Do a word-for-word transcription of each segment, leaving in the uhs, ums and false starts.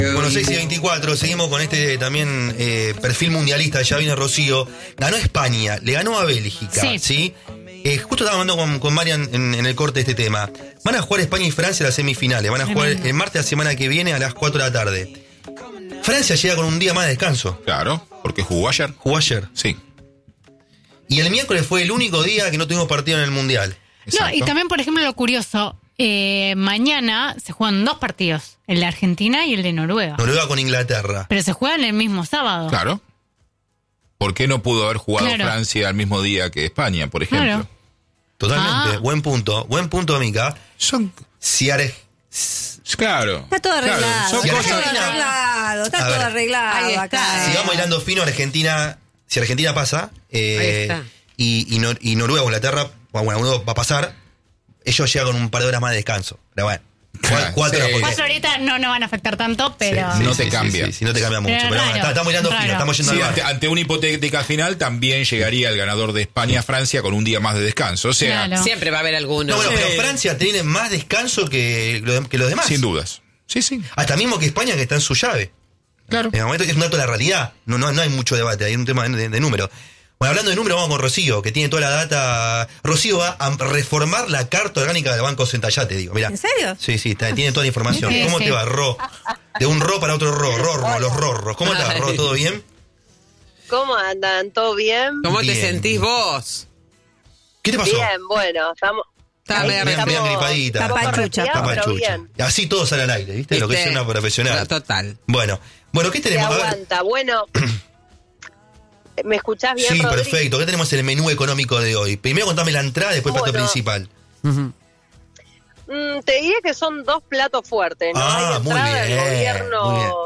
Bueno, seis y veinticuatro, seguimos con este también eh, perfil mundialista, ya viene Rocío. Ganó España, le ganó a Bélgica, ¿sí? ¿sí? Eh, justo estaba hablando con, con Marian en, en el corte de este tema. Van a jugar España y Francia las semifinales, van a jugar el martes de la semana que viene a las cuatro de la tarde. Francia llega con un día más de descanso. Claro, porque jugó ayer. Jugó ayer. Sí. Y el miércoles fue el único día que no tuvimos partido en el Mundial. Exacto. No, y también, por ejemplo, lo curioso, eh, mañana se juegan dos partidos, el de Argentina y el de Noruega. Noruega con Inglaterra. Pero se juegan el mismo sábado. Claro. ¿Por qué no pudo haber jugado claro. Francia al mismo día que España, por ejemplo? Claro. Totalmente, Ah. buen punto, buen punto, Mica. Son... Si Are... Claro. Está todo arreglado. Claro. Está Si todo Argentina... arreglado. Está todo ver, arreglado. Ahí acá. está. Si vamos hilando fino, Argentina... Si Argentina pasa, eh, Ahí está. y, y, no, y Noruega o Inglaterra, bueno, uno va a pasar, ellos llegan con un par de horas más de descanso. Pero bueno, cuatro, cuatro Sí. horas porque... Cuatro horitas no nos van a afectar tanto, pero... Sí, sí, No sí, te cambia. Sí, sí, sí, no te cambia mucho. Pero Pero, raro, bueno, está- estamos hilando raro. fino, estamos yendo Sí, al ante, bar. ante una hipotética final también llegaría el ganador de España-Francia con un día más de descanso. O sea, Claro. Siempre va a haber alguno. No, bueno, Sí. pero Francia tiene más descanso que, lo- que los demás. sin dudas. Sí, sí. Hasta mismo que España, que está en su llave. Claro. En el momento que es un dato de la realidad. No, no, no hay mucho debate, hay un tema de, de número. Bueno, hablando de número, vamos con Rocío, que tiene toda la data. Rocío va a reformar la carta orgánica del Banco Central, ya te digo, mirá. ¿En serio? Sí, sí, está- tiene toda la información. Sí, ¿Cómo sí. te va, Ro? De un Ro para otro Ro, Rorro, los Rorros. ¿Cómo estás, Ro? ¿Todo bien? ¿Cómo andan? ¿Todo bien? ¿Cómo te Bien. sentís vos? ¿Qué te pasó? Bien, bueno, estamos... Está ahí medio Bien, estamos- bien gripadita. un poco Papachucha. resfriados, pero Papachucha. bien. Así todo sale al aire, ¿viste? Lo que es ¿Viste? una profesional. No, total. Bueno, bueno, ¿qué Se tenemos? A ver. aguanta. Bueno, ¿me escuchás bien, Sí, Rodri? perfecto. ¿Qué tenemos en el menú económico de hoy? Primero contame la entrada, después el plato Bueno. principal. Ujú. Mm, te diría que son dos platos fuertes, ¿no? Ah, Hay muy entrada del bien, gobierno...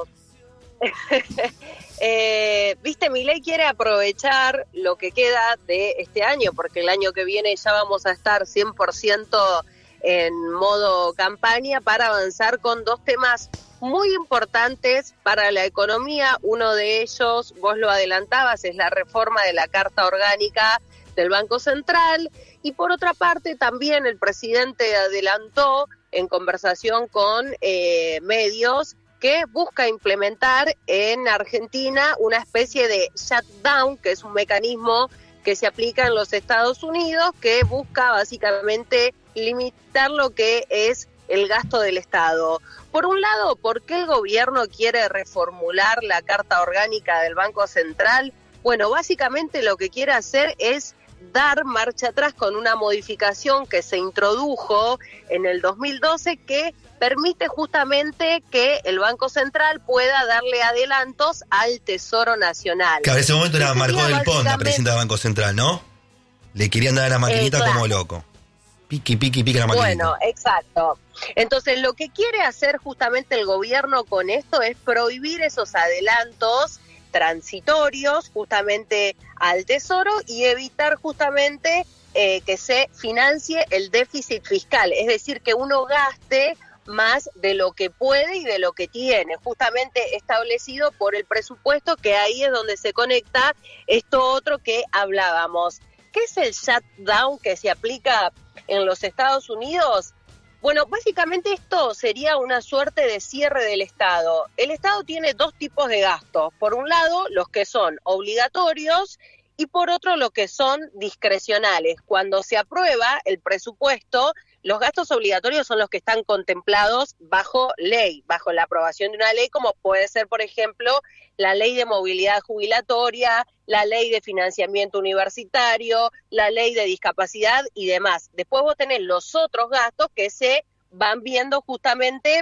eh, Viste, Milei quiere aprovechar lo que queda de este año, porque el año que viene ya vamos a estar cien por ciento en modo campaña para avanzar con dos temas muy importantes para la economía. Uno de ellos, vos lo adelantabas, es la reforma de la Carta Orgánica del Banco Central, y por otra parte también el presidente adelantó en conversación con eh, medios que busca implementar en Argentina una especie de shutdown, que es un mecanismo que se aplica en los Estados Unidos, que busca básicamente limitar lo que es el gasto del Estado. Por un lado, ¿por qué el gobierno quiere reformular la Carta Orgánica del Banco Central? Bueno, básicamente lo que quiere hacer es dar marcha atrás con una modificación que se introdujo en el dos mil doce que permite justamente que el Banco Central pueda darle adelantos al Tesoro Nacional. Claro, en ese momento era Que sería Marcó del Pont, la básicamente- presidenta del Banco Central, ¿no? Le querían dar a la maquinita Eh, claro. como loco. Piqui, piqui, piqui la maquinita. Bueno, exacto. Entonces, lo que quiere hacer justamente el gobierno con esto es prohibir esos adelantos transitorios justamente al Tesoro y evitar justamente eh, que se financie el déficit fiscal, es decir, que uno gaste más de lo que puede y de lo que tiene, justamente establecido por el presupuesto, que ahí es donde se conecta esto otro que hablábamos. ¿Qué es el shutdown que se aplica en los Estados Unidos? Bueno, básicamente esto sería una suerte de cierre del Estado. El Estado tiene dos tipos de gastos. Por un lado, los que son obligatorios y por otro, los que son discrecionales. Cuando se aprueba el presupuesto, los gastos obligatorios son los que están contemplados bajo ley, bajo la aprobación de una ley, como puede ser, por ejemplo, la ley de movilidad jubilatoria, la ley de financiamiento universitario, la ley de discapacidad y demás. Después vos tenés los otros gastos que se van viendo justamente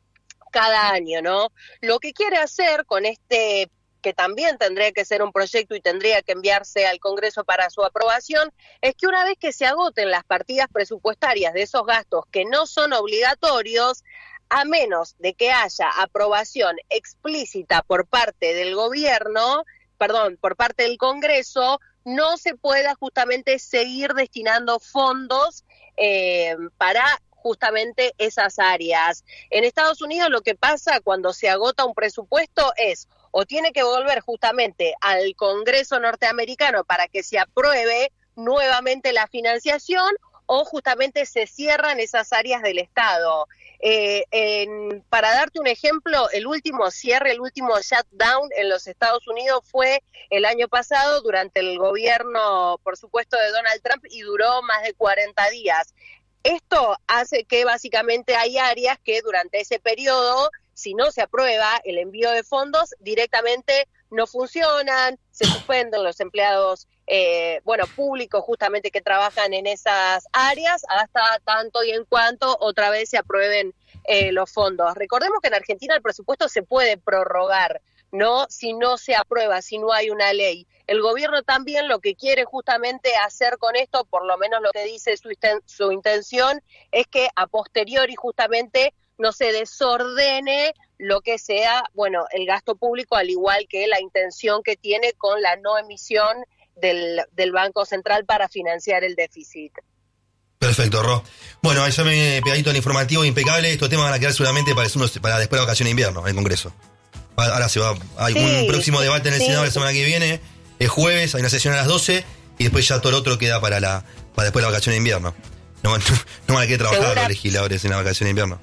cada año, ¿no? Lo que quiere hacer con este, que también tendría que ser un proyecto y tendría que enviarse al Congreso para su aprobación, es que una vez que se agoten las partidas presupuestarias de esos gastos que no son obligatorios, a menos de que haya aprobación explícita por parte del gobierno, perdón, por parte del Congreso, no se pueda justamente seguir destinando fondos eh, para justamente esas áreas. En Estados Unidos lo que pasa cuando se agota un presupuesto es o tiene que volver justamente al Congreso norteamericano para que se apruebe nuevamente la financiación, o justamente se cierran esas áreas del Estado. Eh, en, para darte un ejemplo, el último cierre, el último shutdown en los Estados Unidos fue el año pasado durante el gobierno, por supuesto, de Donald Trump, y duró más de cuarenta días. Esto hace que básicamente hay áreas que durante ese periodo, si no se aprueba el envío de fondos, directamente no funcionan, se suspenden los empleados eh, bueno, públicos justamente que trabajan en esas áreas hasta tanto y en cuanto otra vez se aprueben eh, los fondos. Recordemos que en Argentina el presupuesto se puede prorrogar, ¿no? Si no se aprueba, si no hay una ley. El gobierno también lo que quiere justamente hacer con esto, por lo menos lo que dice su, su intención, es que a posteriori justamente no se desordene lo que sea, bueno, el gasto público, al igual que la intención que tiene con la no emisión del, del Banco Central para financiar el déficit. Perfecto, Ro. Bueno, ahí ya me pegadito el informativo impecable. Estos temas van a quedar seguramente para, para después de la vacaciones de invierno en el Congreso. Ahora se va, hay sí, un próximo debate en el sí. Senado la semana que viene, es jueves, hay una sesión a las doce y después ya todo lo otro queda para la para después de la vacaciones de invierno. No, no, no van a querer trabajar ¿Segura? Los legisladores en la vacación de invierno.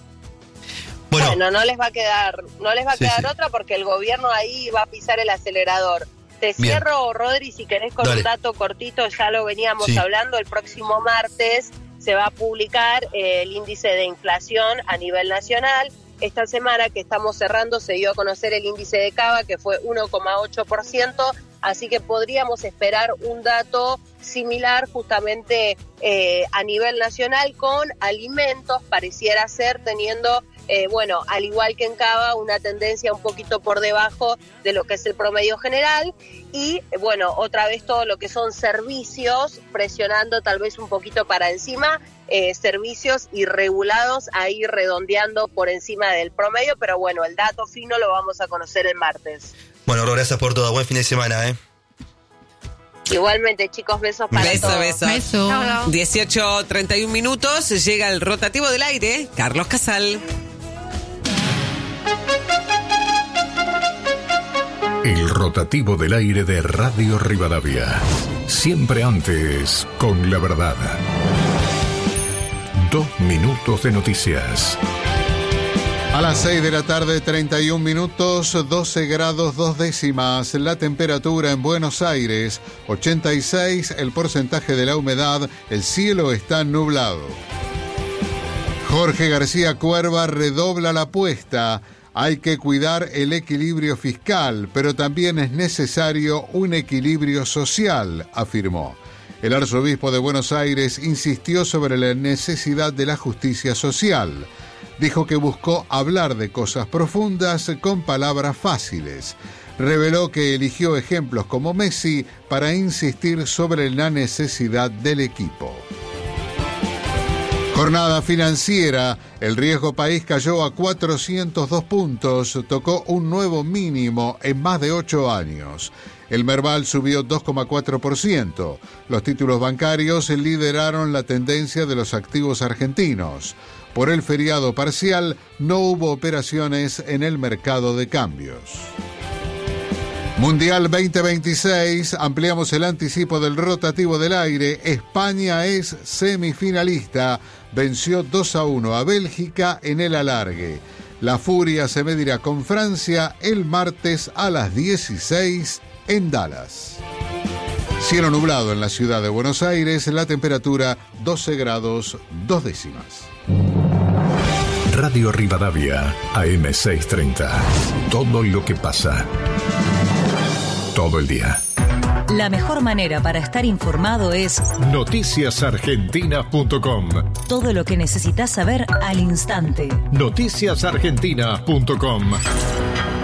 Bueno, bueno, no les va a quedar, no les va a sí, quedar sí. otra porque el gobierno ahí va a pisar el acelerador. Te Bien. cierro, Rodri, si querés con Dale. un dato cortito, ya lo veníamos sí. hablando, el próximo martes se va a publicar el índice de inflación a nivel nacional. Esta semana que estamos cerrando se dio a conocer el índice de Cava, que fue uno coma ocho por ciento, así que podríamos esperar un dato similar justamente eh, a nivel nacional con alimentos, pareciera ser teniendo... Eh, bueno, al igual que en Cava, una tendencia un poquito por debajo de lo que es el promedio general y, bueno, otra vez todo lo que son servicios, presionando tal vez un poquito para encima, eh, servicios irregulados ahí redondeando por encima del promedio, pero bueno, el dato fino lo vamos a conocer el martes. Bueno, Ro, gracias por todo, buen fin de semana, ¿eh? Igualmente, chicos, besos para beso, todos. Beso, beso. beso. dieciocho treinta y un minutos, llega el rotativo del aire, Carlos Casal. El rotativo del aire de Radio Rivadavia. Siempre antes, con la verdad. Dos minutos de noticias. A las seis de la tarde, treinta y un minutos, doce grados dos décimas. La temperatura en Buenos Aires, ochenta y seis, el porcentaje de la humedad, el cielo está nublado. Jorge García Cuerva redobla la apuesta. Hay que cuidar el equilibrio fiscal, pero también es necesario un equilibrio social, afirmó. El arzobispo de Buenos Aires insistió sobre la necesidad de la justicia social. Dijo que buscó hablar de cosas profundas con palabras fáciles. Reveló que eligió ejemplos como Messi para insistir sobre la necesidad del equipo. Jornada financiera, el riesgo país cayó a cuatrocientos dos puntos, tocó un nuevo mínimo en más de ocho años. El Merval subió dos coma cuatro por ciento. Los títulos bancarios lideraron la tendencia de los activos argentinos. Por el feriado parcial, no hubo operaciones en el mercado de cambios. Mundial veinte veintiséis, ampliamos el anticipo del rotativo del aire. España es semifinalista, venció dos a uno a Bélgica en el alargue. La furia se medirá con Francia el martes a las dieciséis en Dallas. Cielo nublado en la ciudad de Buenos Aires, la temperatura doce grados dos décimas. Radio Rivadavia, A M seiscientos treinta. Todo lo que pasa. Todo el día. La mejor manera para estar informado es noticias argentinas punto com. Todo lo que necesitas saber al instante. noticias argentinas punto com.